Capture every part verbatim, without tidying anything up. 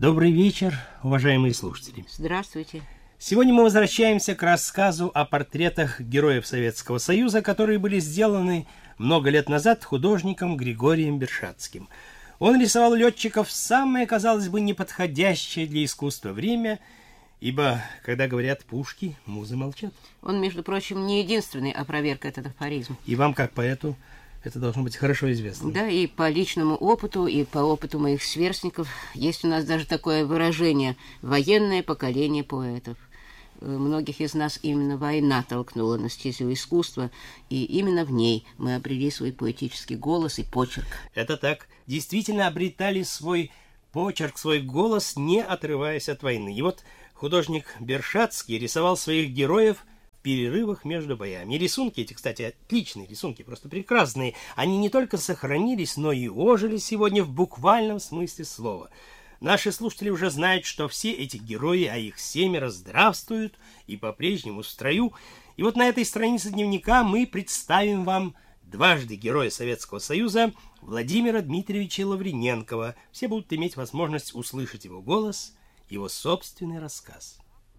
Добрый вечер, уважаемые слушатели. Здравствуйте. Сегодня мы возвращаемся к рассказу о портретах героев Советского Союза, которые были сделаны много лет назад художником Григорием Бершацким. Он рисовал летчиков в самое, казалось бы, неподходящее для искусства время, ибо, когда говорят пушки, музы молчат. Он, между прочим, не единственный опроверг этот афоризм. И вам, как поэту, это должно быть хорошо известно. Да, и по личному опыту, и по опыту моих сверстников есть у нас даже такое выражение «военное поколение поэтов». Многих из нас именно война толкнула на стезю искусства, и именно в ней мы обрели свой поэтический голос и почерк. Это так. Действительно обретали свой почерк, свой голос, не отрываясь от войны. И вот художник Бершацкий рисовал своих героев в перерывах между боями. И рисунки эти, кстати, отличные рисунки, просто прекрасные. Они не только сохранились, но и ожили сегодня в буквальном смысле слова. Наши слушатели уже знают, что все эти герои, а их семеро, здравствуют и по-прежнему в строю. И вот на этой странице дневника мы представим вам дважды героя Советского Союза Владимира Дмитриевича Лавриненкова. Все будут иметь возможность услышать его голос, его собственный рассказ.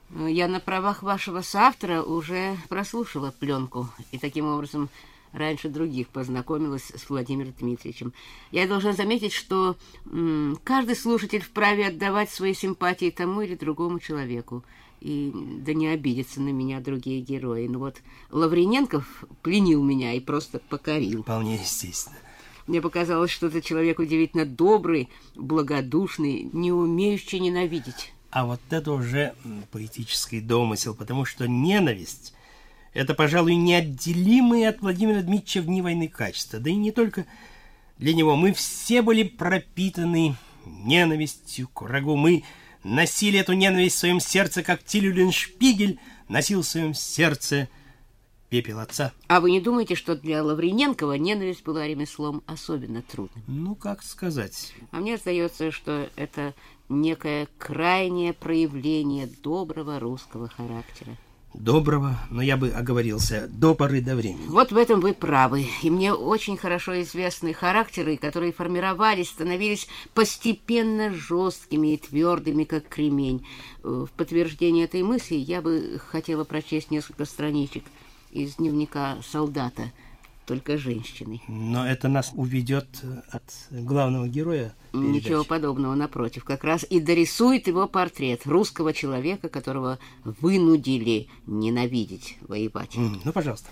Я на правах вашего соавтора уже прослушала пленку, и таким образом раньше других познакомилась с Владимиром Дмитриевичем. Я должна заметить, что м, каждый слушатель вправе отдавать свои симпатии тому или другому человеку. И да не обидятся на меня другие герои. Но вот Лавриненков пленил меня и просто покорил. Вполне естественно. Мне показалось, что это человек удивительно добрый, благодушный, не умеющий ненавидеть. А вот это уже поэтический домысел, потому что ненависть — это, пожалуй, неотделимые от Владимира Дмитриевича вне войны качества. Да и не только для него. Мы все были пропитаны ненавистью к врагу. Мы носили эту ненависть в своем сердце, как Тиль Юленшпигель носил в своем сердце пепел отца. А вы не думаете, что для Лавриненкова ненависть была ремеслом особенно трудным? Ну, как сказать? А мне сдается, что это некое крайнее проявление доброго русского характера. Доброго, но я бы оговорился, до поры до времени. Вот в этом вы правы. И мне очень хорошо известны характеры, которые формировались, становились постепенно жесткими и твердыми, как кремень. В подтверждение этой мысли я бы хотела прочесть несколько страничек из дневника солдата, только женщины. Но это нас уведет от главного героя передачи. Ничего подобного, напротив. Как раз и дорисует его портрет русского человека, которого вынудили ненавидеть, воевать. Mm, ну, пожалуйста.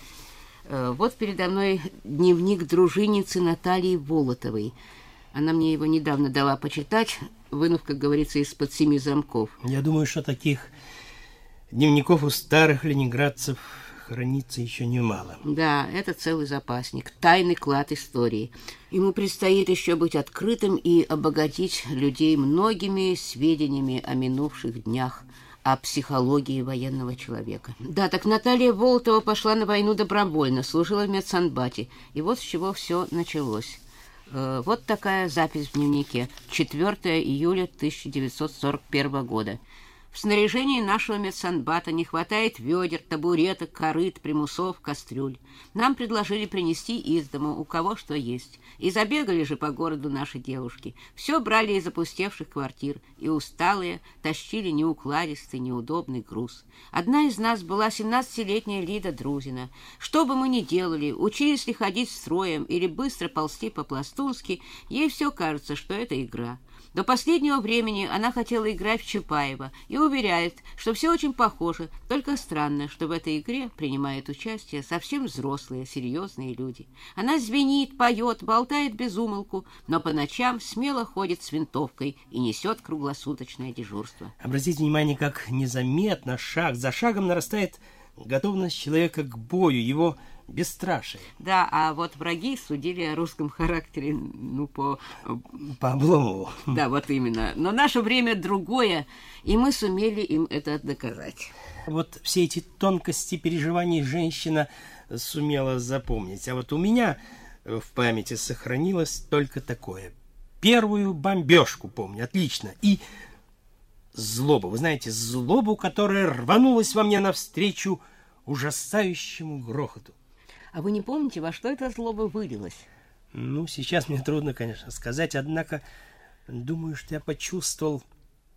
Вот передо мной дневник дружинницы Натальи Волотовой. Она мне его недавно дала почитать, вынув, как говорится, из-под семи замков. Я думаю, что таких дневников у старых ленинградцев хранится еще немало. Да, это целый запасник, тайный клад истории. Ему предстоит еще быть открытым и обогатить людей многими сведениями о минувших днях, о психологии военного человека. Да, так Наталья Волотова пошла на войну добровольно, служила в медсанбате. И вот с чего все началось. Э, вот такая запись в дневнике. четвёртого июля тысяча девятьсот сорок первого года. В снаряжении нашего медсанбата не хватает ведер, табуреток, корыт, примусов, кастрюль. Нам предложили принести из дому, у кого что есть. И забегали же по городу наши девушки. Все брали из опустевших квартир, и усталые тащили неукладистый, неудобный груз. Одна из нас была семнадцатилетняя Лида Друзина. Что бы мы ни делали, учились ли ходить строем или быстро ползти по-пластунски, ей все кажется, что это игра. До последнего времени она хотела играть в Чапаева и уверяет, что все очень похоже, только странно, что в этой игре принимают участие совсем взрослые, серьезные люди. Она звенит, поет, болтает без умолку, но по ночам смело ходит с винтовкой и несет круглосуточное дежурство. Обратите внимание, как незаметно, шаг за шагом нарастает готовность человека к бою, его бесстрашие. Да, а вот враги судили о русском характере, ну, по... По Обломову. Да, вот именно. Но наше время другое, и мы сумели им это доказать. Вот все эти тонкости переживаний женщина сумела запомнить. А вот у меня в памяти сохранилось только такое. Первую бомбежку помню, отлично. И злобу, вы знаете, злобу, которая рванулась во мне навстречу ужасающему грохоту. А вы не помните, во что эта злоба вылилась? Ну, сейчас мне трудно, конечно, сказать, однако думаю, что я почувствовал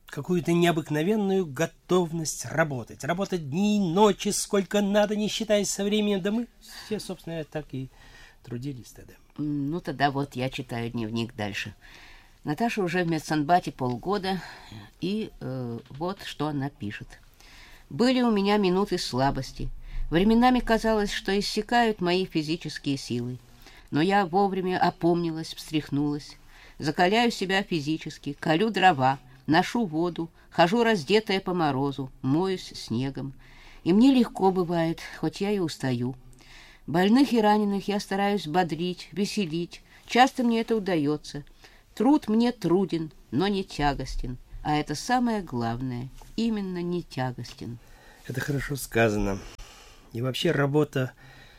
какую-то необыкновенную готовность работать. Работать дни и ночи, сколько надо, не считаясь со временем. Да мы все, собственно, так и трудились тогда. Ну, тогда вот я читаю дневник дальше. Наташа уже в медсанбате полгода, и э, вот что она пишет. «Были у меня минуты слабости. Временами казалось, что иссякают мои физические силы. Но я вовремя опомнилась, встряхнулась. Закаляю себя физически, колю дрова, ношу воду, хожу раздетая по морозу, моюсь снегом. И мне легко бывает, хоть я и устаю. Больных и раненых я стараюсь бодрить, веселить. Часто мне это удается. Труд мне труден, но не тягостен. А это самое главное, именно не тягостен». Это хорошо сказано. И вообще работа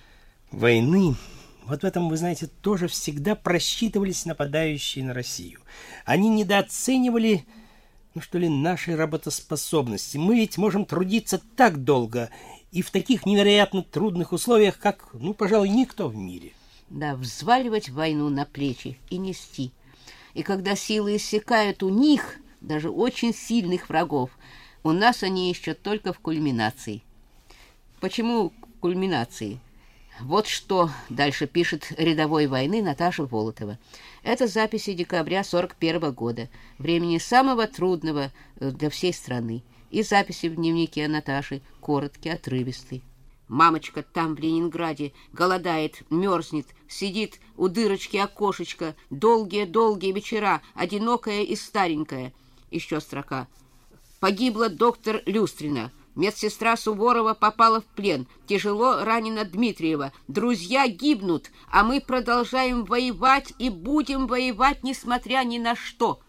войны, вот в этом, вы знаете, тоже всегда просчитывались нападающие на Россию. Они недооценивали, ну что ли, нашей работоспособности. Мы ведь можем трудиться так долго и в таких невероятно трудных условиях, как, ну, пожалуй, никто в мире. Да, взваливать войну на плечи и нести. И когда силы иссякают у них, даже очень сильных врагов, у нас они еще только в кульминации. Почему в кульминации? Вот что дальше пишет рядовой войны Наташа Волотова. Это записи декабря сорок первого года, времени самого трудного для всей страны. И записи в дневнике Наташи короткие, отрывистые. Мамочка там, в Ленинграде, голодает, мерзнет, сидит у дырочки окошечка, долгие-долгие вечера, одинокая и старенькая. Еще строка. Погибла доктор Люстрина. Медсестра Суворова попала в плен. Тяжело ранена Дмитриева. Друзья гибнут, а мы продолжаем воевать и будем воевать, несмотря ни на что.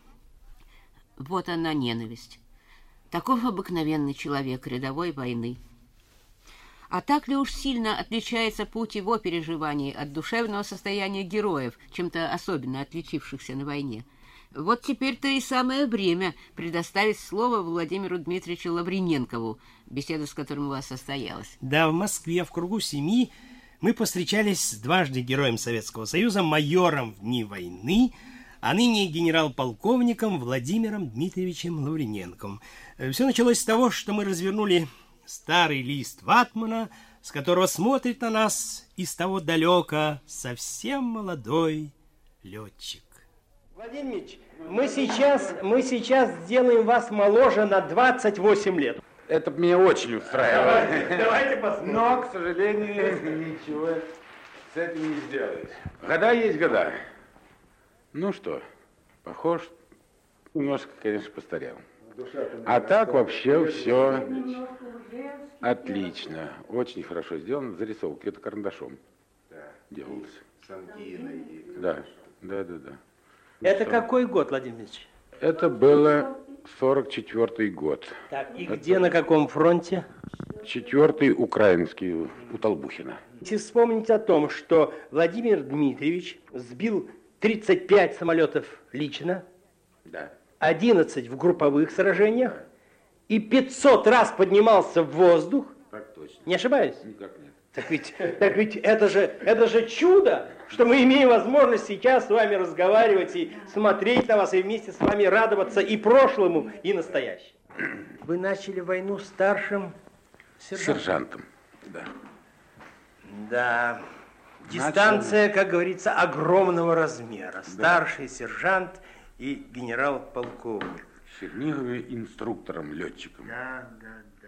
Вот она, ненависть. Таков обыкновенный человек рядовой войны. А так ли уж сильно отличается путь его переживаний от душевного состояния героев, чем-то особенно отличившихся на войне? Вот теперь-то и самое время предоставить слово Владимиру Дмитриевичу Лавриненкову, беседа с которым у вас состоялась. Да, в Москве в кругу семьи мы повстречались с дважды героем Советского Союза, майором в дни войны, а ныне генерал-полковником Владимиром Дмитриевичем Лавриненковым. Все началось с того, что мы развернули старый лист ватмана, с которого смотрит на нас из того далека совсем молодой летчик. Владимир Ильич, мы сейчас, мы сейчас сделаем вас моложе на двадцать восемь лет. Это меня очень устраивает. Давайте, давайте посмотрим. Но, к сожалению, ничего с этим не сделаешь. Года есть года. Ну что, похож, немножко, конечно, постарел. А так вообще все отлично. Очень хорошо сделано. Зарисовки. Это карандашом делалось. Да, да, да, да. Это какой год, Владимир Ильич? Это было сорок четвёртый год. Так, и где, на каком фронте? Четвертый украинский у Толбухина. Если вспомнить о том, что Владимир Дмитриевич сбил тридцать пять самолетов лично, Да. одиннадцать в групповых сражениях и пятьсот раз поднимался в воздух. Так точно. Не ошибаюсь? Никак нет. Так ведь, так ведь это же, это же чудо, что мы имеем возможность сейчас с вами разговаривать и смотреть на вас, и вместе с вами радоваться и прошлому, и настоящему. Вы начали войну старшим сержантом. Сержантом, да. Да. Дистанция, как говорится, огромного размера. Старший сержант и генерал-полковник. В Чернигове инструктором, летчиком. Да, да, да.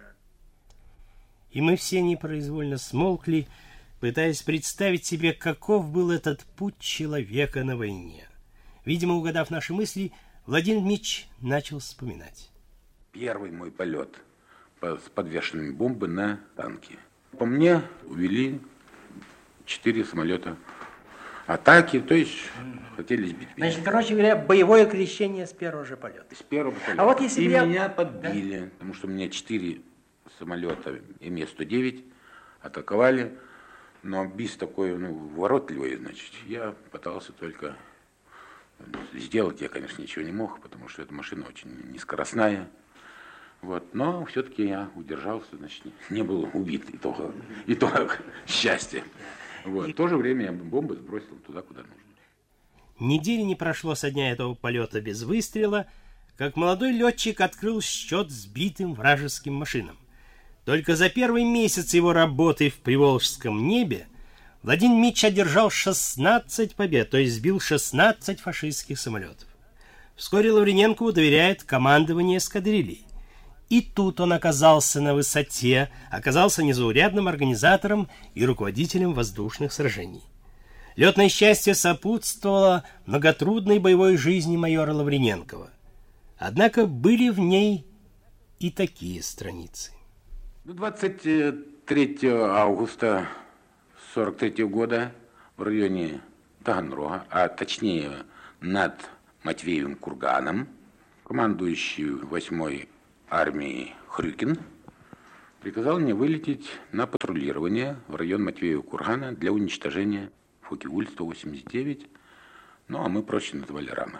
И мы все непроизвольно смолкли, пытаясь представить себе, каков был этот путь человека на войне. Видимо, угадав наши мысли, Владимир Дмитриевич начал вспоминать. Первый мой полет по, с подвешенными бомбы на танке. По мне увели четыре самолета атаки, то есть хотели сбить меня. Значит, короче говоря, боевое крещение с первого же полета. С первого полета. А вот если И я... меня подбили, да? Потому что у меня четыре самолета эм е сто девять атаковали, но БИС такой, ну, воротливый, значит, я пытался только сделать, я, конечно, ничего не мог, потому что эта машина очень нескоростная, вот, но все-таки я удержался, значит, не был убит, и то, и то счастье. Вот. В то же время я бомбы сбросил туда, куда нужно. Недели не прошло со дня этого полета без выстрела, как молодой летчик открыл счет сбитым вражеским машинам. Только за первый месяц его работы в Приволжском небе Владимир Ильич одержал шестнадцать побед, то есть сбил шестнадцать фашистских самолетов. Вскоре Лавриненкову доверяет командование эскадрильей. И тут он оказался на высоте, оказался незаурядным организатором и руководителем воздушных сражений. Летное счастье сопутствовало многотрудной боевой жизни майора Лавриненкова. Однако были в ней и такие страницы. двадцать третьего августа сорок третьего года в районе Таганрога, а точнее над Матвеевым курганом, командующий восьмой армией Хрюкин приказал мне вылететь на патрулирование в район Матвеева кургана для уничтожения Фокке-Вульф сто восемьдесят девять, ну а мы проще называли рамы.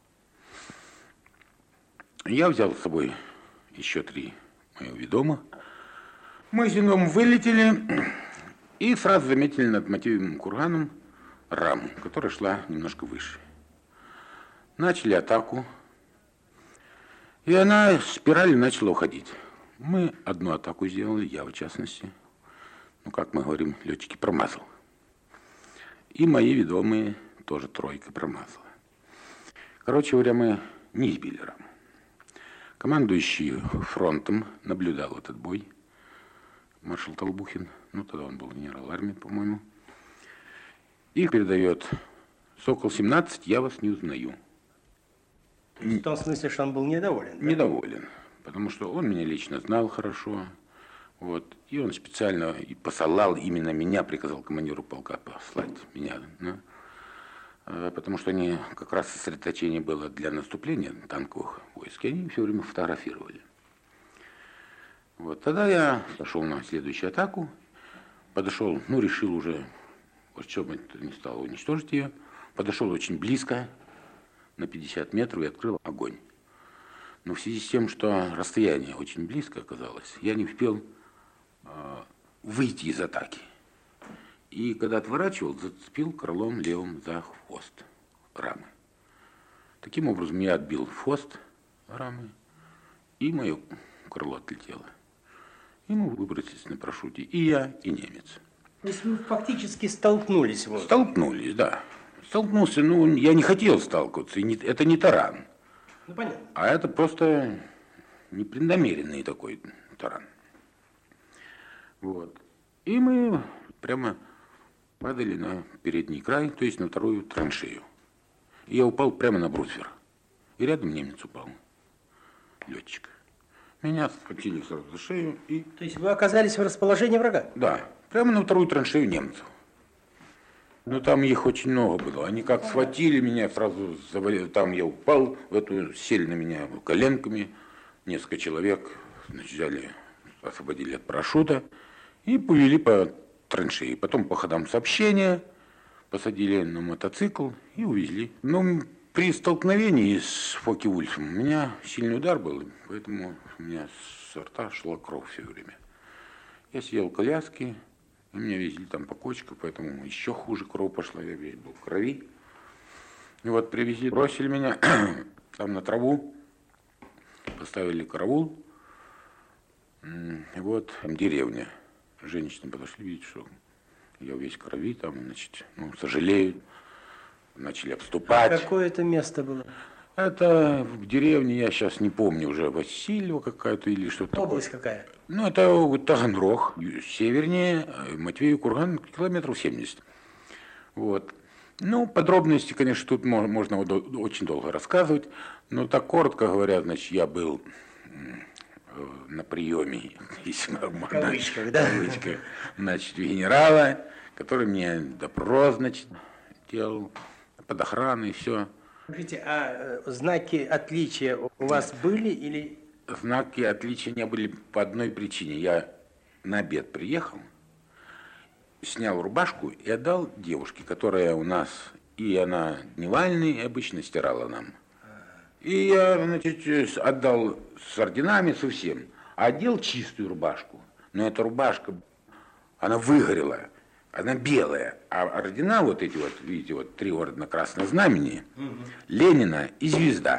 Я взял с собой еще три моих ведома. Мы с ведомым вылетели и сразу заметили над Матвеевым курганом раму, которая шла немножко выше. Начали атаку, и она спиралью начала уходить. Мы одну атаку сделали, я в частности, ну как мы говорим, летчики, промазал. И мои ведомые тоже тройка промазала. Короче говоря, мы не избили раму. Командующий фронтом наблюдал этот бой, маршал Толбухин, ну тогда он был генерал армии, по-моему, и передает: Сокол семнадцать, я вас не узнаю. В том смысле, что он был недоволен. Да? Недоволен, потому что он меня лично знал хорошо, вот, и он специально и посылал именно меня, приказал командиру полка послать меня, да, потому что они как раз сосредоточение было для наступления танковых войск, и они все время фотографировали. Вот, тогда я пошел на следующую атаку, подошел, ну, решил уже, вот, чтобы не стало уничтожить ее, подошел очень близко, на пятьдесят метров, и открыл огонь. Но в связи с тем, что расстояние очень близко оказалось, я не успел э, выйти из атаки. И когда отворачивал, зацепил крылом левым за хвост рамы. Таким образом, я отбил хвост рамы, и мое крыло отлетело. И мы выбросились на парашюте, и я, и немец. То есть вы фактически столкнулись? Вот. Столкнулись, да. Столкнулся, ну, я не хотел сталкиваться, и не, это не таран. Ну, понятно. А это просто непреднамеренный такой таран. Вот. И мы прямо падали на передний край, то есть на вторую траншею. И я упал прямо на брусвер. И рядом немец упал, летчик. Меня схватили сразу за шею и... То есть вы оказались в расположении врага? Да, прямо на вторую траншею немцев. Но там их очень много было. Они как схватили меня, сразу завалили. Там я упал, в эту сели на меня коленками. Несколько человек, значит, взяли, освободили от парашюта и повели по траншеи. Потом по ходам сообщения посадили на мотоцикл и увезли. Но при столкновении с Фокке-Вульфом у меня сильный удар был, поэтому у меня с рта шла кровь все время. Я сидел в коляске. И меня везли там по кочкам, поэтому еще хуже кровь пошла, я весь был в крови. И вот привезли, бросили меня там на траву, поставили караул. И вот там деревня. Женщины подошли, видят, что я весь в крови, там, значит, ну, сожалеют, начали обступать. А какое это место было? Это в деревне, я сейчас не помню уже, Васильева какая-то или что-то такое. Область какая? Ну, это вот Таганрог, севернее, Матвеев курган, километров семьдесят. Вот. Ну, подробности, конечно, тут можно очень долго рассказывать, но так коротко говоря, значит, я был на приеме, если можно, в кавычках, да? В кавычках, значит, генерала, который мне допрос, значит, делал, под охраной, все. Скажите, а знаки отличия у вас были или... Знаки отличия не были по одной причине. Я на обед приехал, снял рубашку и отдал девушке, которая у нас, и она дневальный, обычно стирала нам. И я, значит, отдал с орденами, со всем, а одел чистую рубашку. Но эта рубашка, она выгорела, она белая, а ордена вот эти вот, видите, вот три ордена Красного Знамени, угу. Ленина и звезда.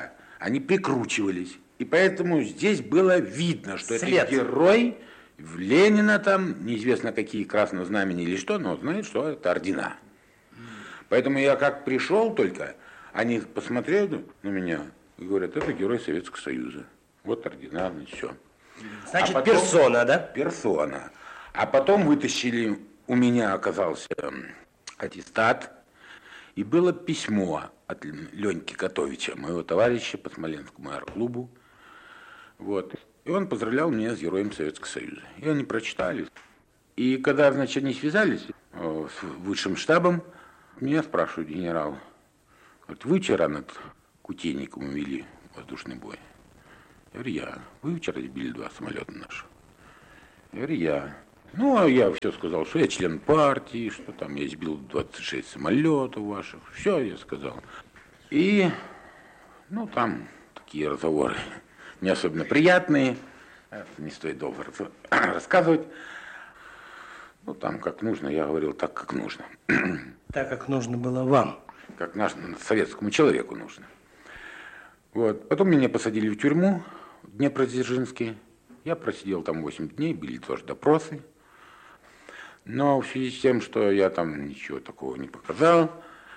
они прикручивались. И поэтому здесь было видно, что След. это герой в Ленина, там, неизвестно какие красного знамени или что, но знает, что это ордена. Поэтому я как пришел только, они посмотрели на меня и говорят, это герой Советского Союза. Вот ордена, и все. Значит, а потом, персона, да? Персона. А потом вытащили, у меня оказался аттестат, и было письмо от Леньки Котовича, моего товарища по Смоленскому аэроклубу. Вот. И он поздравлял меня с героем Советского Союза. И они прочитали. И когда, значит, они связались э, с высшим штабом, меня спрашивает генерал, говорит, вы вчера над Кутейником вели воздушный бой? Я говорю, я. Вы вчера сбили два самолета наши? Я говорю, я. Ну, а я все сказал, что я член партии, что там я сбил двадцать шесть самолетов ваших. Все я сказал. И, ну, там такие разговоры не особенно приятные. Не стоит долго рассказывать. Ну, там как нужно, я говорил так, как нужно. Так, как нужно было вам. Как наш, советскому человеку нужно. Вот. Потом меня посадили в тюрьму в Днепродзержинске. Я просидел там восемь дней, были тоже допросы. Но в связи с тем, что я там ничего такого не показал,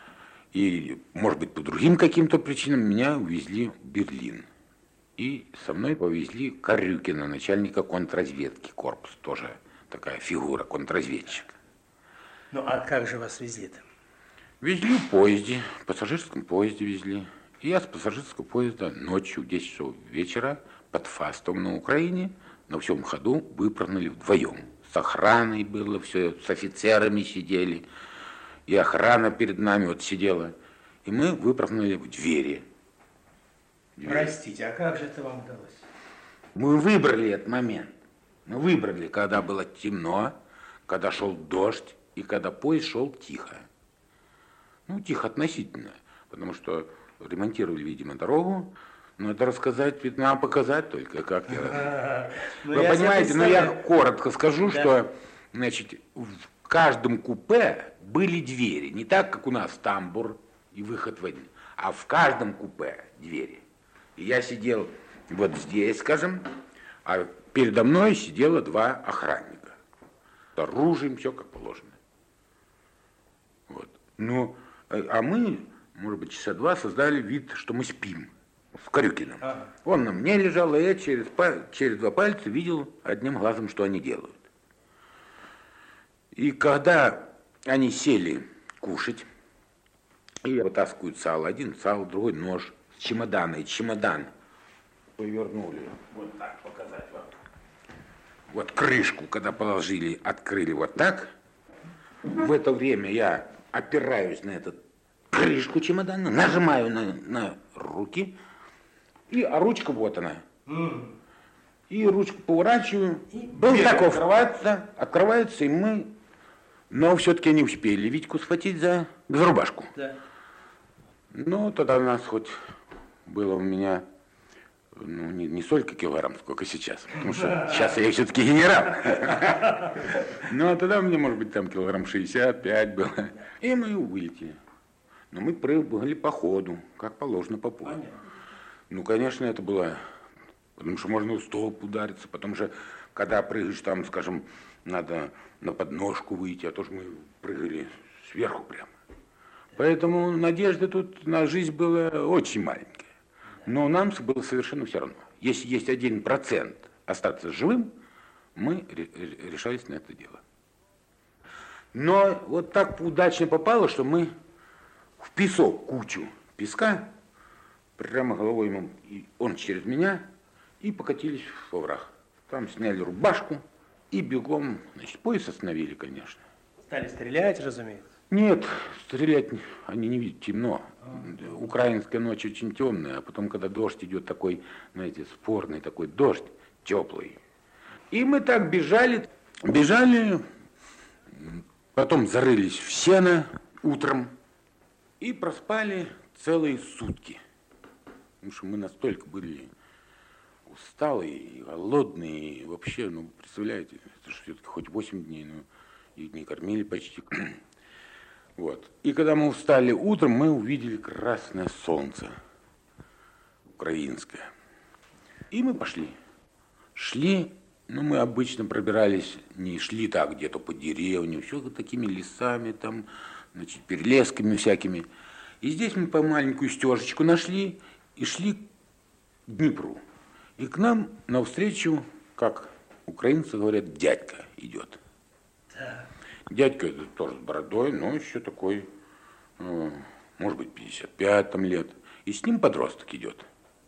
и, может быть, по другим каким-то причинам, меня увезли в Берлин. И со мной повезли Корюкина, начальника контрразведки, корпус, тоже такая фигура, контрразведчик. Ну, а как же вас везли-то? Везли в поезде, в пассажирском поезде везли. И я с пассажирского поезда ночью в десять часов вечера под Фастом на Украине на всем ходу выпрыгнули вдвоем. С охраной было все, с офицерами сидели, и охрана перед нами вот сидела. И мы выпрыгнули в двери. двери. Простите, а как же это вам удалось? Мы выбрали этот момент. Мы выбрали, когда было темно, когда шел дождь, и когда поезд шел тихо. Ну, тихо относительно, потому что ремонтировали, видимо, дорогу. Но это рассказать, ведь надо показать только, как я... Вы понимаете, но я коротко скажу, что, значит, в каждом купе были двери. Не так, как у нас тамбур и выход в один, а в каждом купе двери. И я сидел вот здесь, скажем, а передо мной сидело два охранника. С оружием, все как положено. Вот. Ну, а мы, может быть, часа два создали вид, что мы спим с Корюкиным. Ага. Он на мне лежал, и я через, через два пальца видел одним глазом, что они делают. И когда они сели кушать, и вытаскивают сало, один сало, другой нож с чемодана, и чемодан повернули, вот так показать вам. Вот крышку, когда положили, открыли вот так. В это время я опираюсь на эту крышку чемодана, нажимаю на, на руки, и, а ручка вот она. Mm. И ручку поворачиваю, и дверь открывается, открывается, и мы, но все-таки не успели Витьку схватить за, за рубашку. Да. Ну, тогда у нас хоть было у меня, ну, не, не столько килограмм, сколько сейчас, потому что сейчас я все-таки генерал. Ну, а тогда у меня, может быть, там килограмм шестьдесят пять было. И мы вылетели. Но мы прыгали по ходу, как положено по полю. Ну, конечно, это было, потому что можно в столб удариться, потому что, когда прыгаешь там, скажем, надо на подножку выйти, а то же мы прыгали сверху прямо. Поэтому надежда тут на жизнь была очень маленькая. Но нам было совершенно все равно. Если есть один процент остаться живым, мы решались на это дело. Но вот так удачно попало, что мы в песок, кучу песка, прямо головой ему, и он через меня, и покатились во враг. Там сняли рубашку и бегом, значит, поезд остановили, конечно. Стали стрелять, разумеется? Нет, стрелять они не видят, темно. А-а-а. Украинская ночь очень темная, а потом, когда дождь идет такой, знаете, спорный такой дождь, теплый. И мы так бежали, бежали, потом зарылись в сено утром и проспали целые сутки. Потому что мы настолько были усталые и голодные, и вообще, ну, представляете, это же все-таки хоть восемь дней, но их не кормили почти. Вот. И когда мы устали утром, мы увидели красное солнце. украинское. И мы пошли. Шли, ну, мы обычно пробирались, не шли так где-то по деревне, все такими лесами, там, значит, перелесками всякими. И здесь мы по маленькую стежечку нашли и шли к Днепру. И к нам навстречу, как украинцы говорят, дядька идет. Да. Дядька тоже с бородой, но еще такой, ну, может быть, пятьдесят пять там лет. И с ним подросток идет.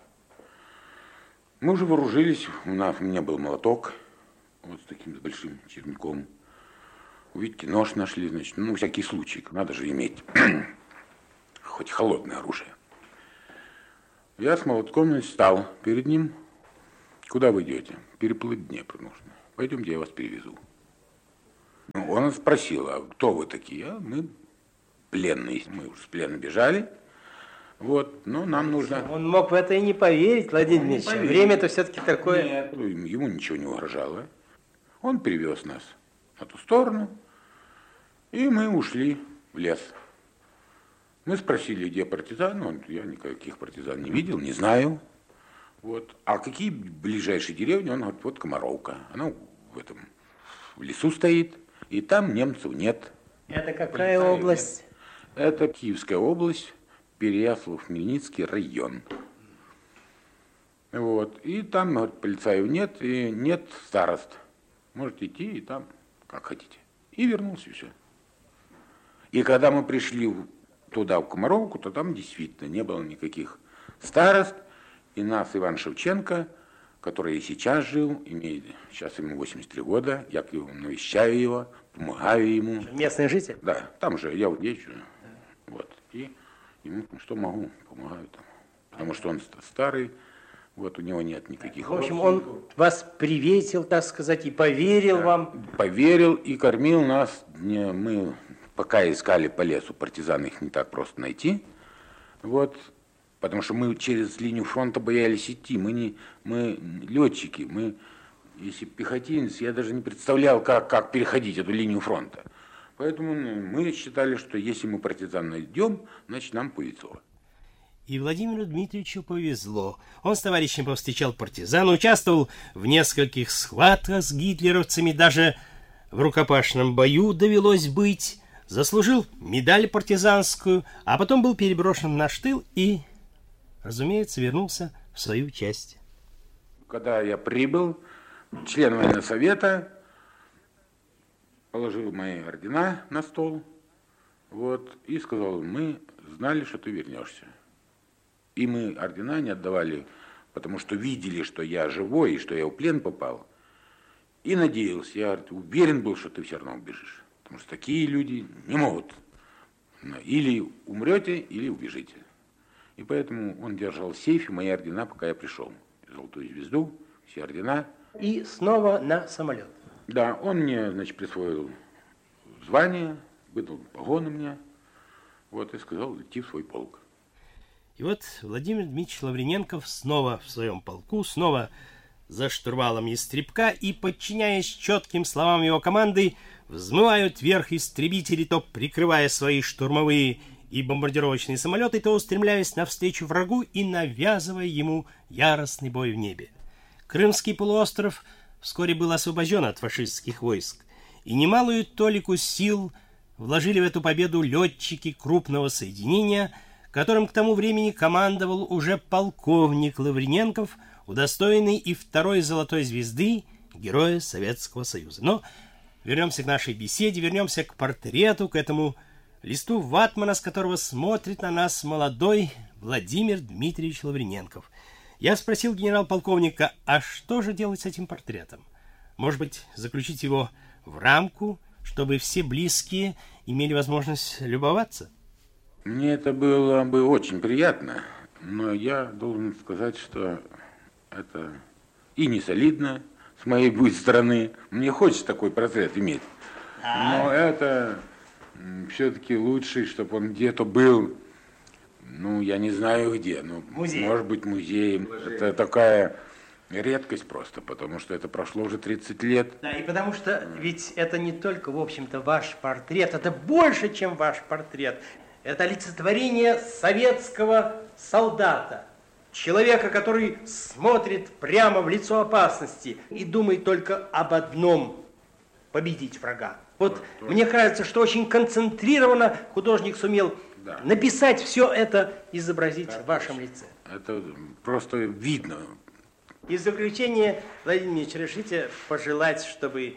Мы уже вооружились, у нас, у меня был молоток, вот с таким с большим черенком. Видите, нож нашли, значит, ну, всякий случай, надо же иметь хоть холодное оружие. Я с молотком, значит, стал перед ним. Куда вы идете? Переплыть Днепр нужно. Пойдемте, я вас перевезу. Ну, он спросил, а кто вы такие? А мы пленные, мы уже с плена бежали. Вот, но нам нужно... Он мог в это и не поверить, Владимир Дмитриевич. Время-то все-таки такое... Нет, ему ничего не угрожало. Он перевез нас на ту сторону, и мы ушли в лес. Мы спросили, где партизан. Он, я никаких партизан не видел, не знаю. Вот. А какие ближайшие деревни? Он говорит, вот Комаровка. Она в этом в лесу стоит, и там немцев нет. Это какая Полицаев область? Нет. Это Киевская область. Переяслав-Хмельницкий район. Вот. И там, говорит, полицаев нет, и нет старост. Можете идти и там, как хотите. И вернулся, и все. И когда мы пришли туда, в Комаровку, то там действительно не было никаких старост. И нас Иван Шевченко, который и сейчас жил, имеет, сейчас ему восемьдесят три года, я навещаю его, помогаю ему. Местный житель? Да, там же я вот езжу. Вот. И ему, что могу, помогаю там. Потому что он старый, вот у него нет никаких... В общем, он вас приветил, так сказать, и поверил да, вам? Поверил и кормил нас. Не, мы пока искали по лесу партизан, их не так просто найти. Вот, потому что мы через линию фронта боялись идти. Мы, не, мы летчики, мы, если пехотинец, я даже не представлял, как, как переходить эту линию фронта. Поэтому ну, мы считали, что если мы партизан найдем, значит нам повезло. И Владимиру Дмитриевичу повезло. Он с товарищем повстречал партизан, участвовал в нескольких схватках с гитлеровцами, даже в рукопашном бою довелось быть, заслужил медаль партизанскую, а потом был переброшен на штыл и, разумеется, вернулся в свою часть. Когда я прибыл, член военного совета, положил мои ордена на стол, вот, и сказал, мы знали, что ты вернешься. И мы ордена не отдавали, потому что видели, что я живой, и что я в плен попал. И надеялся, я уверен был, что ты все равно убежишь. Потому что такие люди не могут. Или умрете, или убежите. И поэтому он держал в сейфе мои ордена, пока я пришел. Золотую звезду, все ордена. И снова на самолет. Да, он мне, значит, присвоил звание, выдал погоны мне, вот, и сказал идти в свой полк. И вот Владимир Дмитриевич Лавриненков снова в своем полку, снова за штурвалом ястребка, и, подчиняясь четким словам его команды, взмывают вверх истребители, то прикрывая свои штурмовые и бомбардировочные самолеты, то устремляясь навстречу врагу и навязывая ему яростный бой в небе. Крымский полуостров вскоре был освобожден от фашистских войск, и немалую толику сил вложили в эту победу летчики крупного соединения, которым к тому времени командовал уже полковник Лавриненков, удостоенный и второй золотой звезды Героя Советского Союза. Но вернемся к нашей беседе, вернемся к портрету, к этому листу ватмана, с которого смотрит на нас молодой Владимир Дмитриевич Лавриненков. Я спросил генерал-полковника, а что же делать с этим портретом? Может быть, заключить его в рамку, чтобы все близкие имели возможность любоваться? Мне это было бы очень приятно, но я должен сказать, что это и не солидно с моей стороны. Мне хочется такой портрет иметь, но это все-таки лучше, чтобы он где-то был. Ну, я не знаю где, но музей. Может быть музеем. Это такая редкость просто, потому что это прошло уже тридцать лет. Да, и потому что ведь это не только, в общем-то, ваш портрет, это больше, чем ваш портрет. Это олицетворение советского солдата, человека, который смотрит прямо в лицо опасности и думает только об одном – победить врага. Вот Вот, мне кажется, что очень концентрированно художник сумел Да. написать все это, изобразить Да, в вашем лице. Это просто видно. И в заключение, Владимир Ильич, разрешите пожелать, чтобы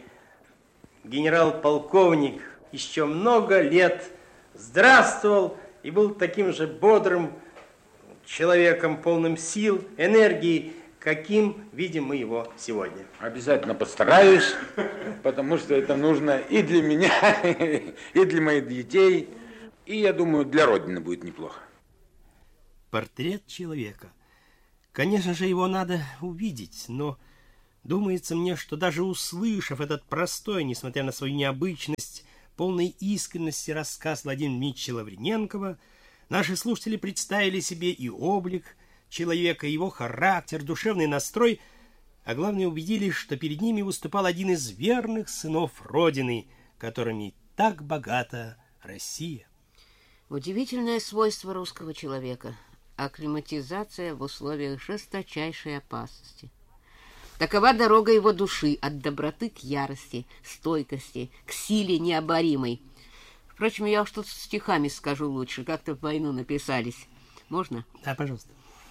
генерал-полковник еще много лет здравствовал и был таким же бодрым человеком, полным сил, энергии, каким видим мы его сегодня. Обязательно постараюсь, потому что это нужно и для меня, и для моих детей, и, я думаю, для Родины будет неплохо. Портрет человека. Конечно же, его надо увидеть, но думается мне, что даже услышав этот простой, несмотря на свою необычность, полной искренности рассказ Владимира Дмитриевича Лавриненкова, наши слушатели представили себе и облик человека, его характер, душевный настрой, а главное убедились, что перед ними выступал один из верных сынов Родины, которыми так богата Россия. Удивительное свойство русского человека – акклиматизация в условиях жесточайшей опасности. Такова дорога его души от доброты к ярости, стойкости, к силе необоримой. Впрочем, я уж тут стихами скажу лучше, как-то в войну написались. Можно? Да, пожалуйста.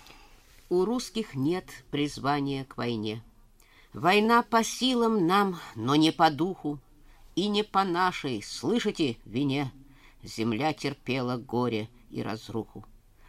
У русских нет призвания к войне. Война по силам нам, но не по духу, и не по нашей, слышите, вине. Земля терпела горе и разруху.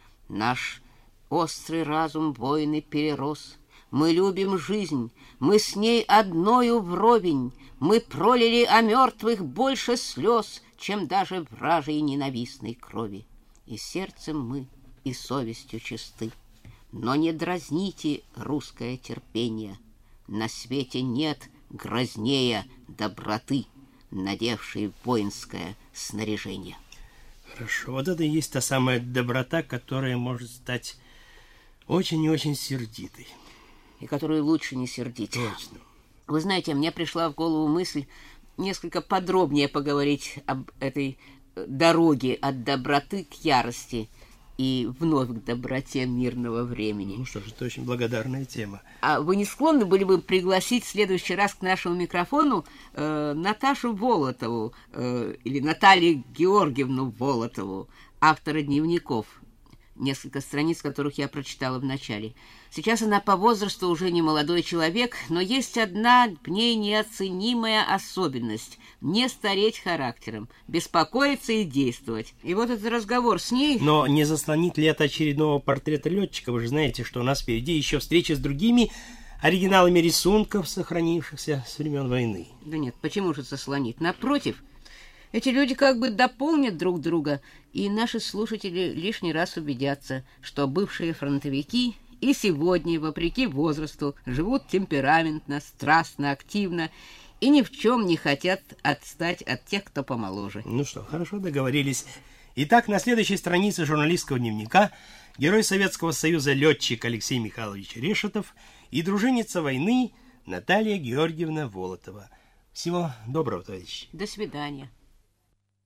Наш острый разум войны перерос. Мы любим жизнь, мы с ней одною вровень. Мы пролили о мертвых больше слез, чем даже вражьей ненавистной крови. И сердцем мы, и совестью чисты. Но не дразните русское терпение. На свете нет грознее доброты, надевшей воинское снаряжение. Хорошо, вот это и есть та самая доброта, которая может стать очень и очень сердитой. И которую лучше не сердить. Точно. Вы знаете, мне пришла в голову мысль несколько подробнее поговорить об этой дороге от доброты к ярости и вновь к доброте мирного времени. Ну что ж, это очень благодарная тема. А вы не склонны были бы пригласить в следующий раз к нашему микрофону э, Наташу Волотову э, или Наталью Георгиевну Волотову, автора дневников, несколько страниц которых я прочитала в начале. Сейчас она по возрасту уже не молодой человек, но есть одна в ней неоценимая особенность – не стареть характером, беспокоиться и действовать. И вот этот разговор с ней... Но не заслонит ли это очередного портрета летчика? Вы же знаете, что у нас впереди еще встреча с другими оригиналами рисунков, сохранившихся с времен войны. Да нет, почему же заслонит? Напротив, эти люди как бы дополнят друг друга, и наши слушатели лишний раз убедятся, что бывшие фронтовики и сегодня, вопреки возрасту, живут темпераментно, страстно, активно и ни в чем не хотят отстать от тех, кто помоложе. Ну что, хорошо, договорились. Итак, на следующей странице журналистского дневника герой Советского Союза летчик Алексей Михайлович Решетов и дружинница войны Наталья Георгиевна Волотова. Всего доброго, товарищи. До свидания.